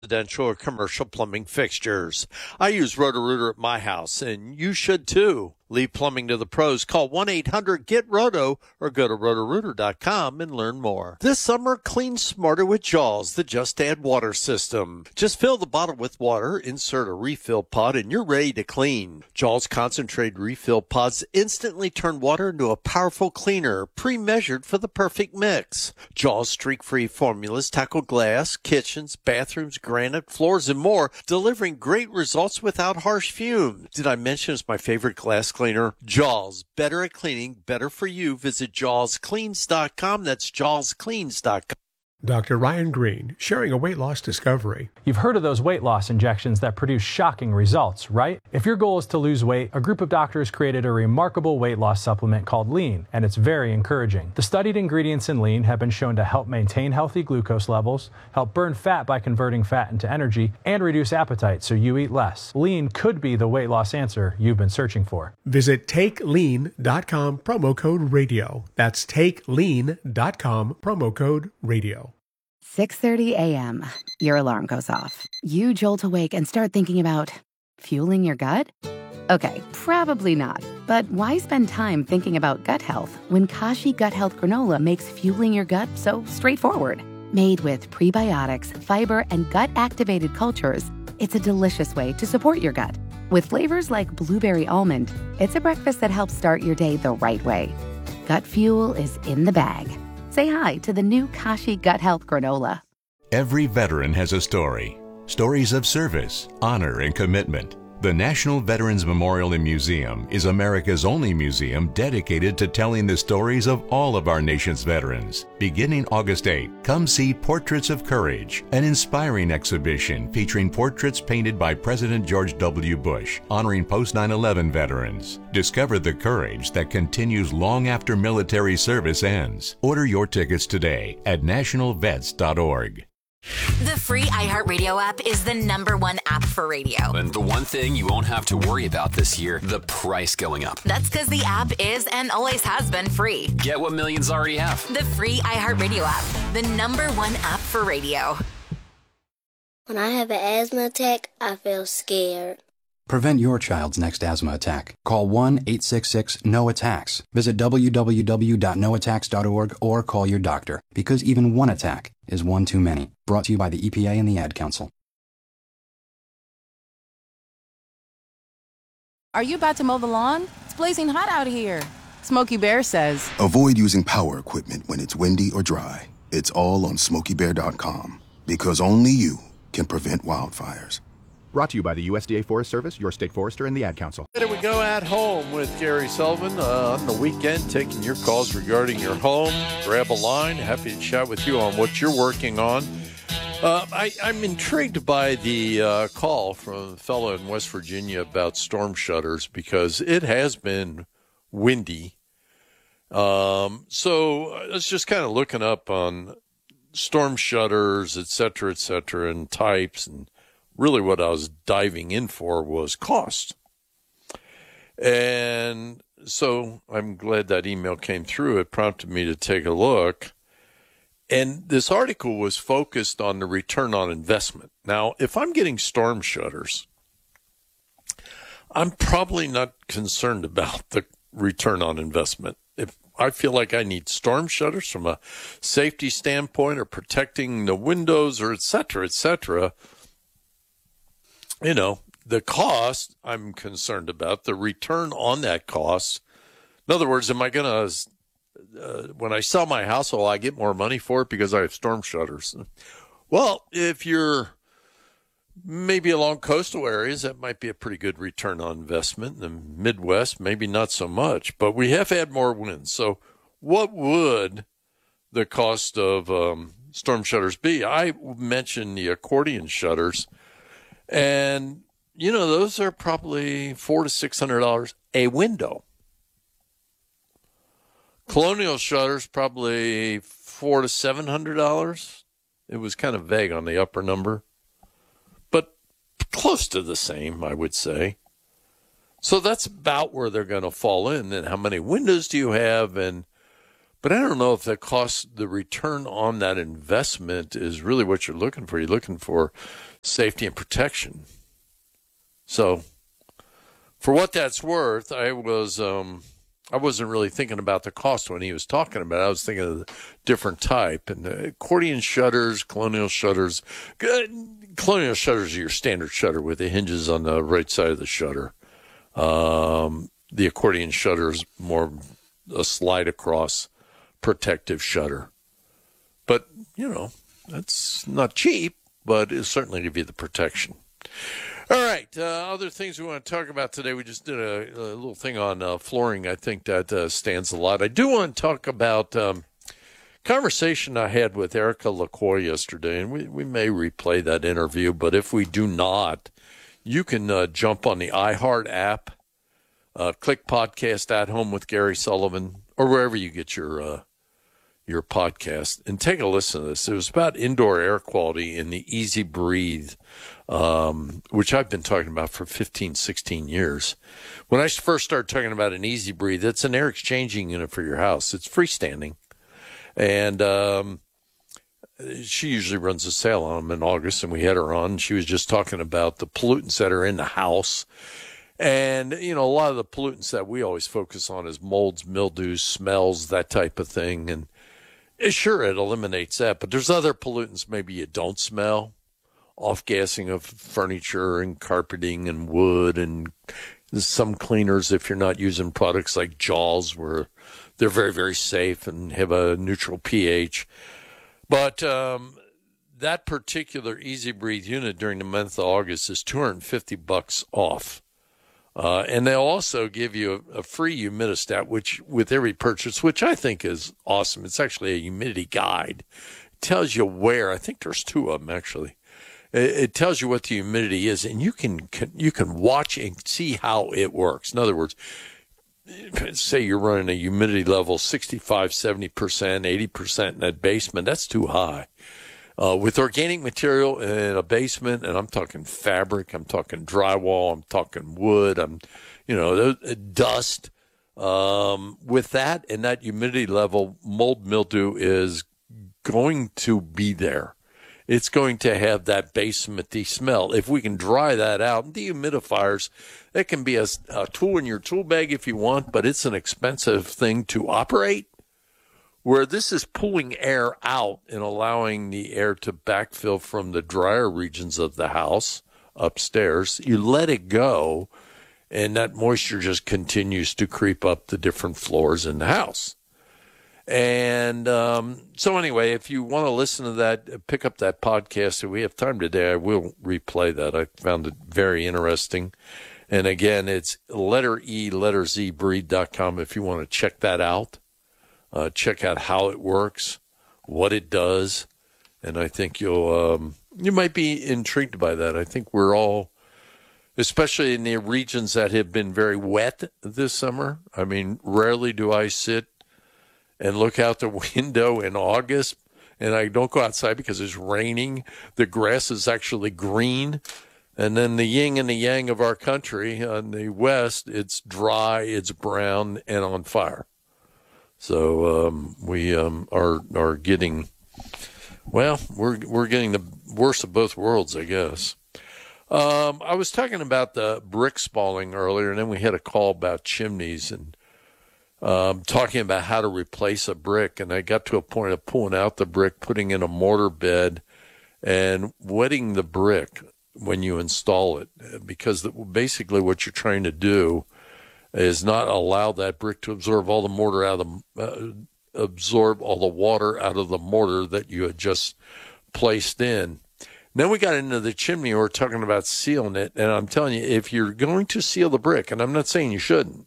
residential or commercial plumbing fixtures. I use Roto-Rooter at my house, and you should too. Leave plumbing to the pros. Call 1-800-GET-ROTO or go to rotorooter.com and learn more. This summer, clean smarter with Jaws, the Just Add Water system. Just fill the bottle with water, insert a refill pod, and you're ready to clean. Jaws concentrated refill pods instantly turn water into a powerful cleaner, pre-measured for the perfect mix. Jaws streak-free formulas tackle glass, kitchens, bathrooms, granite, floors, and more, delivering great results without harsh fumes. Did I mention it's my favorite glass cleaner? Jaws, better at cleaning, better for you. Visit jawscleans.com. That's jawscleans.com. Dr. Ryan Green, sharing a weight loss discovery. You've heard of those weight loss injections that produce shocking results, right? If your goal is to lose weight, a group of doctors created a remarkable weight loss supplement called Lean, and it's very encouraging. The studied ingredients in Lean have been shown to help maintain healthy glucose levels, help burn fat by converting fat into energy, and reduce appetite so you eat less. Lean could be the weight loss answer you've been searching for. Visit TakeLean.com, promo code radio. That's TakeLean.com, promo code radio. 6:30 a.m. Your alarm goes off. You jolt awake and start thinking about fueling your gut? Okay, probably not. But why spend time thinking about gut health when Kashi Gut Health Granola makes fueling your gut so straightforward? Made with prebiotics, fiber, and gut-activated cultures, it's a delicious way to support your gut. With flavors like blueberry almond, it's a breakfast that helps start your day the right way. Gut fuel is in the bag. Say hi to the new Kashi Gut Health Granola. Every veteran has a story. Stories of service, honor, and commitment. The National Veterans Memorial and Museum is America's only museum dedicated to telling the stories of all of our nation's veterans. Beginning August 8, come see Portraits of Courage, an inspiring exhibition featuring portraits painted by President George W. Bush, honoring post-9/11 veterans. Discover the courage that continues long after military service ends. Order your tickets today at nationalvets.org. The free iHeartRadio app is the #1 app for radio. And the one thing you won't have to worry about this year, the price going up. That's because the app is and always has been free. Get what millions already have. The free iHeartRadio app, the #1 app for radio. When I have an asthma attack, I feel scared. Prevent your child's next asthma attack. Call 1-866-NO-ATTACKS. Visit www.noattacks.org or call your doctor, because even one attack is one too many. Brought to you by the EPA and the Ad Council. Are you about to mow the lawn? It's blazing hot out here. Smokey Bear says, avoid using power equipment when it's windy or dry. It's all on SmokeyBear.com, because only you can prevent wildfires. Brought to you by the USDA Forest Service, your state forester, and the Ad Council. There we go, At Home with Gary Sullivan on the weekend, taking your calls regarding your home. Grab a line. Happy to chat with you on what you're working on. I'm intrigued by the call from a fellow in West Virginia about storm shutters, because it has been windy. So I was just kind of looking up on storm shutters, et cetera, and types, and really what I was diving in for was cost. And so I'm glad that email came through. It prompted me to take a look. And this article was focused on the return on investment. Now, if I'm getting storm shutters, I'm probably not concerned about the return on investment. If I feel like I need storm shutters from a safety standpoint or protecting the windows or et cetera, you know, the cost I'm concerned about, the return on that cost. In other words, am I going to, when I sell my house, will I get more money for it because I have storm shutters? Well, if you're maybe along coastal areas, that might be a pretty good return on investment. In the Midwest, maybe not so much, but we have had more winds. So what would the cost of storm shutters be? I mentioned the accordion shutters. And, you know, those are probably $400 to $600 a window. Colonial shutters, probably $400 to $700. It was kind of vague on the upper number, but close to the same, I would say. So that's about where they're going to fall in. And how many windows do you have? And But I don't know if the return on that investment is really what you're looking for. You're looking for safety and protection. So, for what that's worth, I wasn't really thinking about the cost when he was talking about it. I was thinking of the different type. And the accordion shutters, colonial shutters. Colonial shutters are your standard shutter with the hinges on the right side of the shutter. The accordion shutter is more a slide across protective shutter. But, that's not cheap, but it'll certainly give you the protection. All right, other things we want to talk about today. We just did a little thing on flooring. I think that stands a lot. I do want to talk about conversation I had with Erica LaCoy yesterday, and we may replay that interview, but if we do not, you can jump on the iHeart app, click Podcast at Home with Gary Sullivan, or wherever you get your podcast, and take a listen to this. It was about indoor air quality in the Easy Breathe, which I've been talking about for 15, 16 years. When I first started talking about an Easy Breathe, it's an air exchanging unit for your house. It's freestanding. And she usually runs a sale on them in August, and we had her on. She was just talking about the pollutants that are in the house. And, a lot of the pollutants that we always focus on is molds, mildews, smells, that type of thing. And sure, it eliminates that, but there's other pollutants maybe you don't smell. Off-gassing of furniture and carpeting and wood, and some cleaners if you're not using products like Jaws, where they're very, very safe and have a neutral pH. But that particular Easy Breathe unit during the month of August is $250 off. And they'll also give you a free humidistat, which with every purchase, which I think is awesome. It's actually a humidity guide. It tells you where. I think there's two of them actually. It tells you what the humidity is, and you can watch and see how it works. In other words, say you're running a humidity level 65, 70%, 80% in that basement. That's too high. With organic material in a basement, and I'm talking fabric, I'm talking drywall, I'm talking wood, dust. With that and that humidity level, mold mildew is going to be there. It's going to have that basementy smell. If we can dry that out, dehumidifiers, that can be a tool in your tool bag if you want, but it's an expensive thing to operate. Where this is pulling air out and allowing the air to backfill from the drier regions of the house upstairs, you let it go, and that moisture just continues to creep up the different floors in the house. And so anyway, if you want to listen to that, pick up that podcast. If we have time today, I will replay that. I found it very interesting. And again, it's letterzbreed.com if you want to check that out. Check out how it works, what it does, and I think you might be intrigued by that. I think we're all, especially in the regions that have been very wet this summer. I mean, rarely do I sit and look out the window in August, and I don't go outside because it's raining. The grass is actually green. And then the yin and the yang of our country, on the west, it's dry, it's brown, and on fire. So we are getting, well, we're getting the worst of both worlds, I guess. I was talking about the brick spalling earlier, and then we had a call about chimneys and talking about how to replace a brick. And I got to a point of pulling out the brick, putting in a mortar bed, and wetting the brick when you install it, because basically what you're trying to do is not allow that brick to absorb all the mortar out of absorb all the water out of the mortar that you had just placed in. Then we got into the chimney. We're talking about sealing it, and I'm telling you, if you're going to seal the brick, and I'm not saying you shouldn't,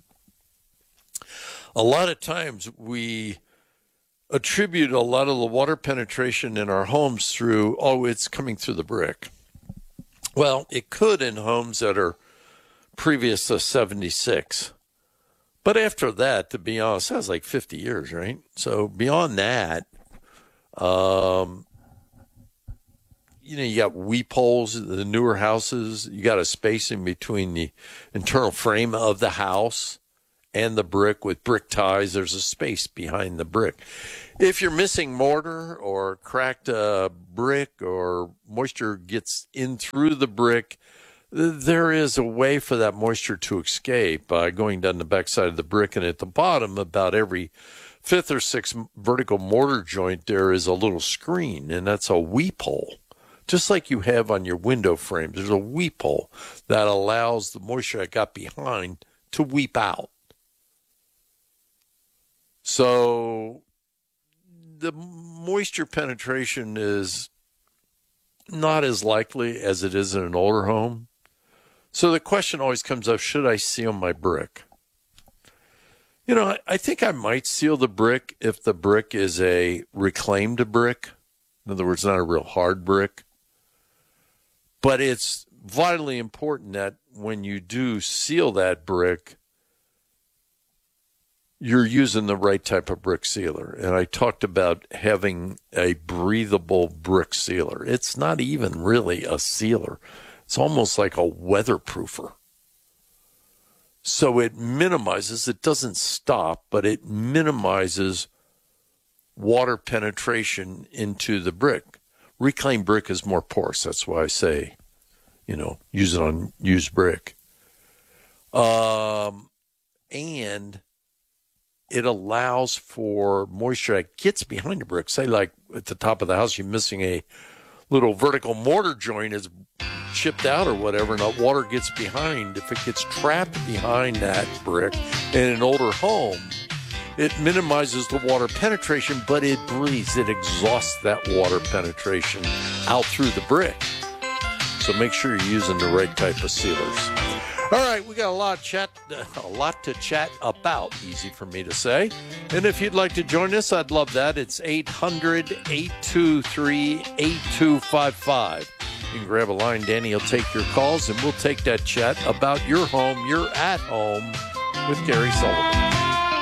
a lot of times we attribute a lot of the water penetration in our homes through, it's coming through the brick. Well, it could in homes that are previous to 76. But after that, to be honest, that was like 50 years, right? So beyond that, you got weep holes in the newer houses. You got a spacing between the internal frame of the house and the brick with brick ties. There's a space behind the brick. If you're missing mortar or cracked brick or moisture gets in through the brick, there is a way for that moisture to escape by going down the backside of the brick. And at the bottom, about every fifth or sixth vertical mortar joint, there is a little screen, and that's a weep hole. Just like you have on your window frames, there's a weep hole that allows the moisture that got behind to weep out. So the moisture penetration is not as likely as it is in an older home. So the question always comes up, should I seal my brick? You know, I think I might seal the brick if the brick is a reclaimed brick. In other words, not a real hard brick. But it's vitally important that when you do seal that brick, you're using the right type of brick sealer. And I talked about having a breathable brick sealer. It's not even really a sealer. It's almost like a weatherproofer. So it minimizes, it doesn't stop, but it minimizes water penetration into the brick. Reclaimed brick is more porous. That's why I say, use it on used brick. And it allows for moisture that gets behind the brick. Say like at the top of the house, you're missing a little vertical mortar joint is chipped out or whatever, and the water gets behind. If it gets trapped behind that brick in an older home, it minimizes the water penetration, but it breathes. It exhausts that water penetration out through the brick. So make sure you're using the right type of sealers. All right, we got a lot to chat about. Easy for me to say. And if you'd like to join us, I'd love that. It's 800-823-8255. You can grab a line. Danny will take your calls, and we'll take that chat about your home. You're at home with Gary Sullivan.